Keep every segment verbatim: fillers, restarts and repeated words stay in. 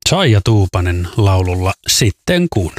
Saija Tuupanen laululla Sitten kun.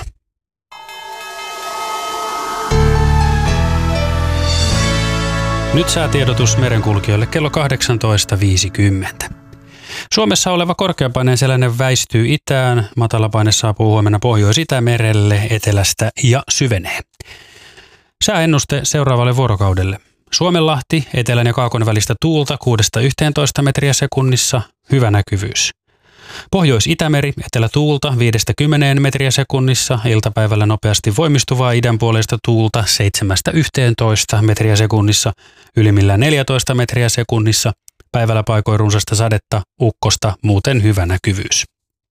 Nyt säätiedotus merenkulkijoille kello kahdeksantoista viisikymmentä. Suomessa oleva korkeapaineen selänen väistyy itään, matalapaine saapuu huomenna Pohjois-Itämerelle etelästä ja syvenee. Sääennuste seuraavalle vuorokaudelle. Suomenlahti, etelän ja kaakon välistä tuulta kuudesta yhteentoista metriä sekunnissa, hyvä näkyvyys. Pohjois-Itämeri, etelätuulta viidestä kymmeneen metriä sekunnissa, iltapäivällä nopeasti voimistuvaa idänpuoleista tuulta seitsemästä yhteentoista metriä sekunnissa, ylimmillään neljätoista metriä sekunnissa, päivällä paikoin runsasta sadetta, ukkosta, muuten hyvä näkyvyys.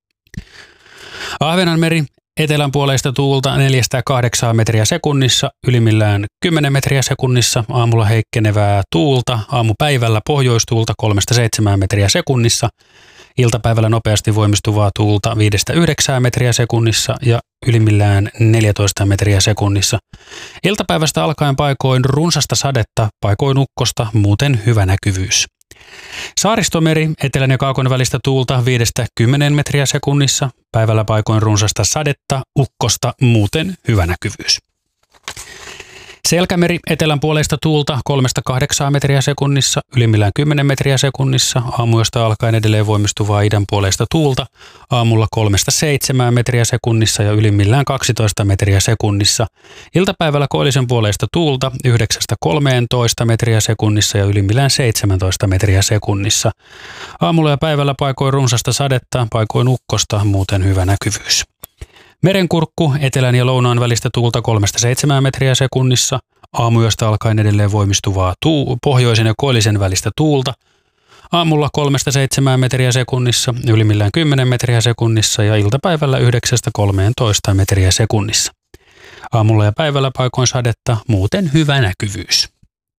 Ahvenanmeri, etelänpuoleista tuulta neljästä kahdeksaan metriä sekunnissa, ylimmillään kymmenen metriä sekunnissa, aamulla heikkenevää tuulta, aamupäivällä pohjoistuulta kolmesta seitsemään metriä sekunnissa, iltapäivällä nopeasti voimistuvaa tuulta viidestä yhdeksään metriä sekunnissa ja ylimmillään neljätoista metriä sekunnissa. Iltapäivästä alkaen paikoin runsasta sadetta, paikoin ukkosta, muuten hyvä näkyvyys. Saaristomeri, etelän ja kaakon välistä tuulta viidestä kymmeneen metriä sekunnissa, päivällä paikoin runsasta sadetta, ukkosta, muuten hyvä näkyvyys. Selkämeri, etelän puoleista tuulta kolmesta kahdeksaan metriä sekunnissa, ylimmillään kymmenen metriä sekunnissa, aamuyöstä alkaen edelleen voimistuvaa idän puoleista tuulta, aamulla kolmesta seitsemään metriä sekunnissa ja ylimmillään kaksitoista metriä sekunnissa. Iltapäivällä koillisen puoleista tuulta yhdeksästä kolmeentoista metriä sekunnissa ja ylimmillään seitsemäntoista metriä sekunnissa. Aamulla ja päivällä paikoin runsasta sadetta, paikoin ukkosta, muuten hyvä näkyvyys. Merenkurkku, etelän ja lounaan välistä tuulta kolmesta seitsemään metriä sekunnissa, aamuyöstä alkaen edelleen voimistuvaa tuu, pohjoisen ja koillisen välistä tuulta, aamulla kolmesta seitsemään metriä sekunnissa, ylimmillään kymmenen metriä sekunnissa ja iltapäivällä yhdeksästä kolmeentoista metriä sekunnissa. Aamulla ja päivällä paikoin sadetta, muuten hyvä näkyvyys.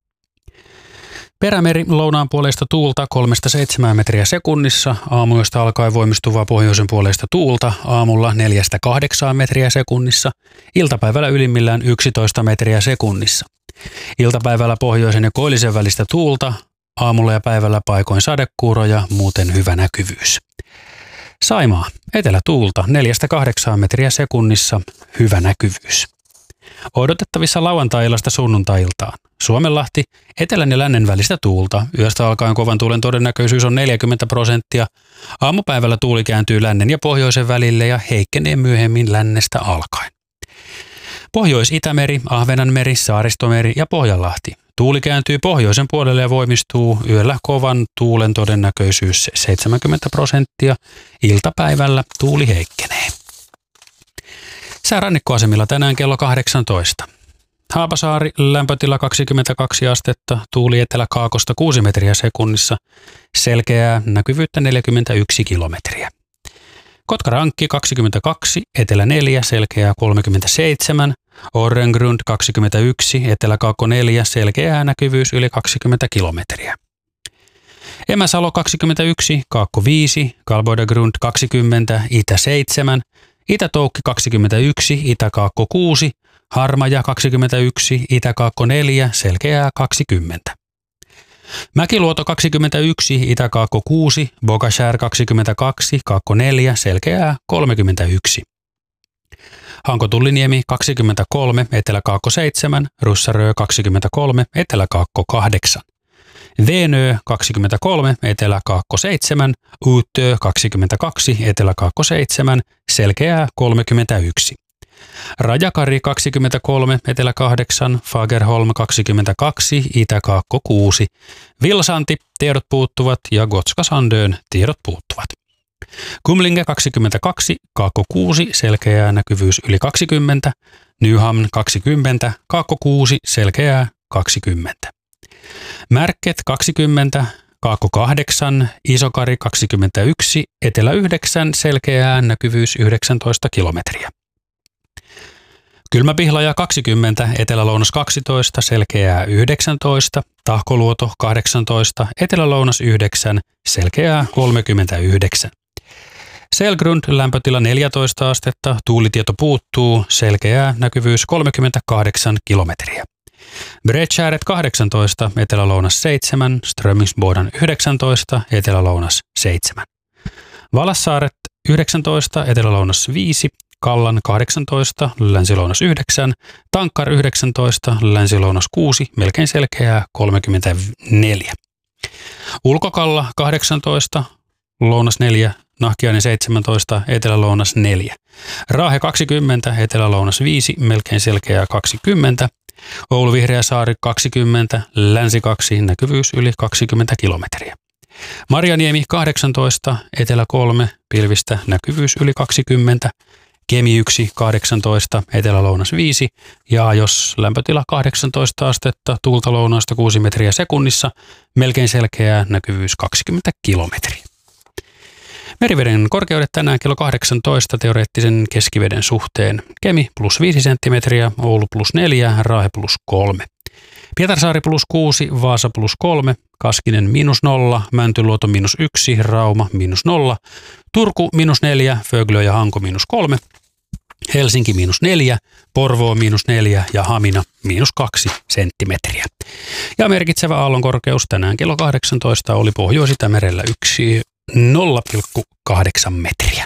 Perämeri, lounaan puoleista tuulta kolmesta seitsemään metriä sekunnissa, aamuyöstä alkaen voimistuvaa pohjoisen puoleista tuulta, aamulla neljästä kahdeksaan metriä sekunnissa, iltapäivällä ylimmillään yksitoista metriä sekunnissa. Iltapäivällä pohjoisen ja koillisen välistä tuulta, aamulla ja päivällä paikoin sadekuuroja, muuten hyvä näkyvyys. Saimaa, etelätuulta neljästä kahdeksaan metriä sekunnissa, hyvä näkyvyys. Odotettavissa lauantai-illasta sunnuntai-iltaan. Suomenlahti, etelän ja lännen välistä tuulta. Yöstä alkaen kovan tuulen todennäköisyys on neljäkymmentä prosenttia. Aamupäivällä tuuli kääntyy lännen ja pohjoisen välille ja heikkenee myöhemmin lännestä alkaen. Pohjois-Itämeri, Ahvenanmeri, Saaristomeri ja Pohjanlahti. Tuuli kääntyy pohjoisen puolelle ja voimistuu. Yöllä kovan tuulen todennäköisyys seitsemänkymmentä prosenttia. Iltapäivällä tuuli heikkenee. Sää rannikkoasemilla tänään kello kahdeksantoista. Haapasaari, lämpötila kaksikymmentäkaksi astetta, tuuli etelä-kaakosta kuusi metriä sekunnissa, selkeää, näkyvyyttä neljäkymmentäyksi kilometriä. Kotkarankki kaksikymmentäkaksi, etelä neljä, selkeää kolmekymmentäseitsemän, Orrengrund kaksikymmentäyksi, etelä-kaakko neljä, selkeää, näkyvyys yli kaksikymmentä kilometriä. Emäsalo kaksikymmentäyksi, kaakko viisi, Kalboidagrund kaksikymmentä, itä seitsemän, Itä-Toukki kaksikymmentäyksi, Itä-Kaakko kuusi, Harmaja kaksikymmentäyksi, Itä-Kaakko neljä, selkeää kaksikymmentä. Mäkiluoto kaksikymmentäyksi, Itä-Kaakko kuusi, Bogashär kaksikymmentäkaksi, Kaakko neljä, selkeää kolmekymmentäyksi. Hankotulliniemi kaksikymmentäkolme, Etelä-Kaakko seitsemän, Russarö kaksikymmentäkolme, Etelä-Kaakko kahdeksan. Venö kaksikymmentäkolme, Etelä-Kaakko seitsemän, Uutö kaksikymmentäkaksi, Etelä-Kaakko seitsemän, selkeää kolmekymmentäyksi. Rajakari kaksikymmentäkolme, Etelä kahdeksan, Fagerholm kaksikymmentäkaksi, Itä-Kaakko kuusi, Vilsanti, tiedot puuttuvat ja Gotska Sandön, tiedot puuttuvat. Kumlinge kaksikymmentäkaksi, Kaakko kuusi, selkeää, näkyvyys yli kaksikymmentä, Nyhamn kaksikymmentä, Kaakko kuusi, selkeää kaksikymmentä. Märket kaksikymmentä, Kaakko kahdeksan, Isokari kaksikymmentäyksi, Etelä yhdeksän, selkeää, näkyvyys yhdeksäntoista kilometriä. Kylmäpihlaja kaksikymmentä, Etelä-Lounas kaksitoista, selkeää yhdeksäntoista, Tahkoluoto kahdeksantoista, Etelä-Lounas yhdeksän, selkeää kolmekymmentäyhdeksän. Selgrund, lämpötila neljätoista astetta, tuulitieto puuttuu, selkeää, näkyvyys kolmekymmentäkahdeksan kilometriä. Bredshäret kahdeksantoista, Etelä-Lounas seitsemän, Strömingsbodan yhdeksäntoista, Etelä-Lounas seitsemän. Valassaaret yhdeksäntoista, etelä-lounas viisi, Kallan kahdeksantoista, länsi-lounas yhdeksän, Tankkar yhdeksäntoista, länsi-lounas kuusi, melkein selkeää kolmekymmentäneljä. Ulkokalla kahdeksantoista, lounas neljä, Nahkiainen seitsemäntoista, etelä-lounas neljä. Raahe kaksikymmentä, etelä-lounas viisi, melkein selkeää kaksikymmentä. Oulu Vihreäsaari kaksikymmentä, länsi kaksi, näkyvyys yli kaksikymmentä kilometriä. Marjaniemi kahdeksantoista, etelä kolme, pilvistä, näkyvyys yli kaksikymmentä. Kemi yksi, kahdeksantoista, etelä-lounas viisi, ja jos lämpötila kahdeksantoista astetta, tuulta lounaasta kuusi metriä sekunnissa, melkein selkeää, näkyvyys kaksikymmentä kilometriä. Meriveden korkeudet tänään kello kahdeksantoista teoreettisen keskiveden suhteen. Kemi plus viisi senttimetriä, Oulu plus neljä, Raahe plus kolme. Pietarsaari plus kuusi, Vaasa plus kolme, Kaskinen miinus nolla, Mäntyluoto miinus yksi, Rauma miinus nolla, Turku miinus neljä, Föglö ja Hanko miinus kolme, Helsinki miinus neljä, Porvoo miinus neljä ja Hamina miinus kaksi senttimetriä. Ja merkitsevä aallonkorkeus tänään kello kahdeksantoista oli Pohjois-Itämerellä yksi nolla pilkku kahdeksan metriä.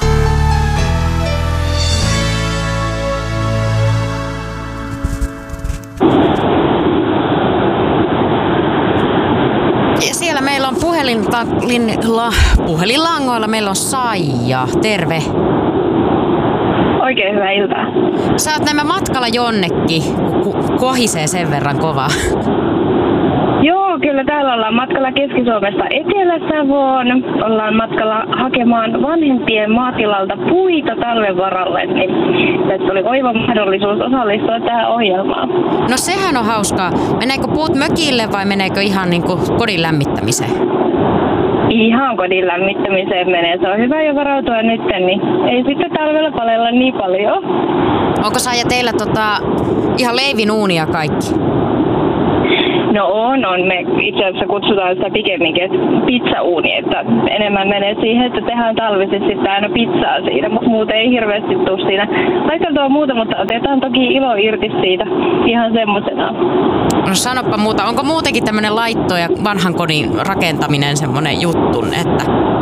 Ja siellä meillä on puhelinla, puhelinlangoilla, meillä on Saija. Terve. Oikein hyvää iltaa. Sä oot nämä matkalla jonnekin, kun kohisee sen verran kovaa. Joo, kyllä täällä ollaan matkalla Keski-Suomesta Etelä-Savoon. Ollaan matkalla hakemaan vanhempien maatilalta puita talven varalle, niin tässä oli oiva mahdollisuus osallistua tähän ohjelmaan. No sehän on hauskaa. Meneekö puut mökille vai meneekö ihan niin kuin kodin lämmittämiseen? Ihan kodin lämmittämiseen menee. Se on hyvä jo varautua nyt, niin ei sitten talvella palella niin paljon. Onko Saija teillä tota, ihan leivinuunia kaikki? No on, on. Me itse asiassa kutsutaan sitä pikemminkin pizzauuni, että enemmän menee siihen, että tehdään talvisesti sitten aina pizzaa siinä, mutta muuten ei hirveästi tule siinä laiteltua muuta, mutta otetaan toki ilo irti siitä ihan semmoisena. No sanoppa muuta, onko muutenkin tämmöinen laitto ja vanhan kodin rakentaminen semmoinen juttun, että...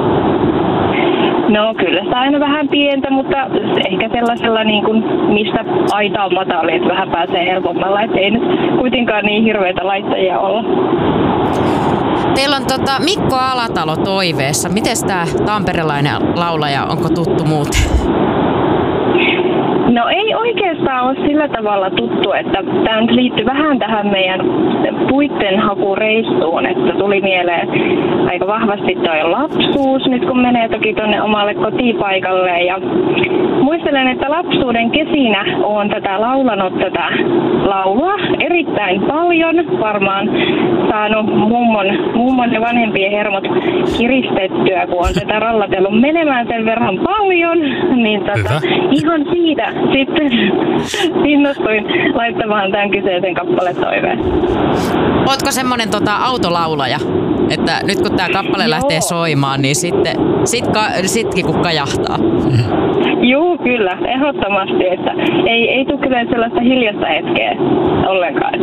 No kyllä sitä aina vähän pientä, mutta ehkä sellaisella, niin kuin, mistä aita on matali, että vähän pääsee helpommalla, että ei nyt kuitenkaan niin hirveitä laittajia olla. Teillä on tota Mikko Alatalo toiveessa. Miten tämä tamperelainen laulaja, onko tuttu muuten? No ei oikeastaan ole sillä tavalla tuttu, että tämä nyt liittyy vähän tähän meidän puittenhakureissuun, että tuli mieleen aika vahvasti tuo lapsuus nyt kun menee toki tuonne omalle kotipaikalle ja muistelen, että lapsuuden kesinä olen tätä laulanut tätä laulua erittäin paljon, varmaan saanut mummon, mummon ja vanhempien hermot kiristettyä, kun on tätä rallatellut menemään sen verran paljon, niin tota, ihan siitä sitten innostuin laittamaan tämän kyseisen kappaletoiveen. Ootko semmoinen tota, autolaulaja, että nyt kun tämä kappale Joo. lähtee soimaan, niin sitten sit ka, sitkin kun kajahtaa? Joo, kyllä, ehdottomasti, että ei, ei tule kyllä sellaista hiljaista hetkeä ollenkaan.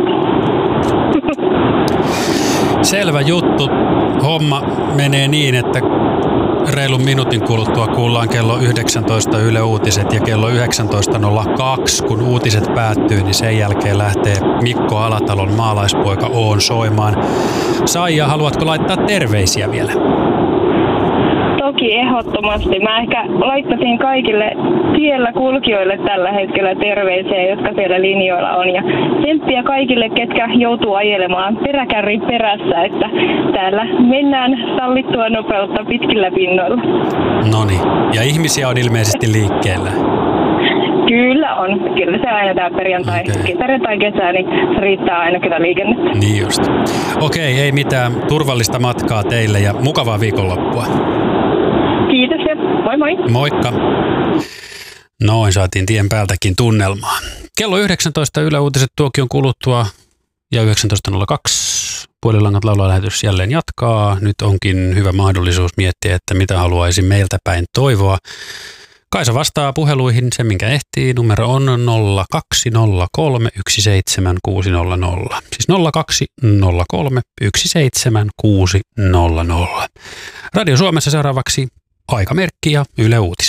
Selvä juttu. Homma menee niin, että reilun minuutin kuluttua kuullaan kello yhdeksäntoista Yle Uutiset ja kello yhdeksäntoista nolla kaksi, kun uutiset päättyy, niin sen jälkeen lähtee Mikko Alatalon Maalaispoika Oon soimaan. Saija, haluatko laittaa terveisiä vielä? Toki ehdottomasti. Mä ehkä laittaisin kaikille tiellä kulkijoille tällä hetkellä terveisiä, jotka siellä linjoilla on. Ja tsemppiä kaikille, ketkä joutuu ajelemaan peräkärrin perässä, että täällä mennään sallittua nopeutta pitkillä pinnoilla. Noniin. Ja ihmisiä on ilmeisesti liikkeellä. Kyllä on. Kyllä se aina tää perjantai, okay. perjantai kesä, niin se riittää aina kyllä liikennettä. Niin just. Okei, okay, ei mitään. Turvallista matkaa teille ja mukavaa viikonloppua. Kiitos ja moi moi. Moikka. Noin saatiin tien päältäkin tunnelmaa. Kello yhdeksäntoista Yle Uutiset tuokion kuluttua ja yhdeksäntoista nolla kaksi Puolilangat laululähetys jälleen jatkaa. Nyt onkin hyvä mahdollisuus miettiä, että mitä haluaisi meiltä päin toivoa. Kaisa vastaa puheluihin sen, minkä ehtii. Numero on nolla kaksi nolla kolme yksi seitsemän kuusi nolla nolla. Siis nolla kaksi nolla kolme yksi seitsemän kuusi nolla nolla. Radio Suomessa seuraavaksi Aikamerkki ja Yle Uutiset.